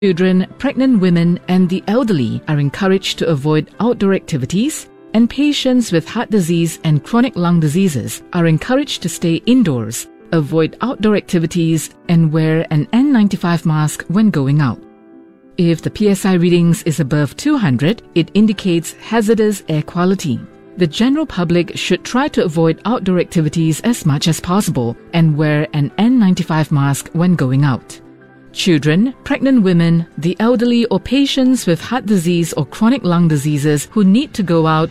Children, pregnant women, and the elderly are encouraged to avoid outdoor activities, and patients with heart disease and chronic lung diseases are encouraged to stay indoors, avoid outdoor activities, and wear an N95 mask when going out. If the PSI readings is above 200, it indicates hazardous air quality. The general public should try to avoid outdoor activities as much as possible and wear an N95 mask when going out. Children, pregnant women, the elderly, or patients with heart disease or chronic lung diseases who need to go out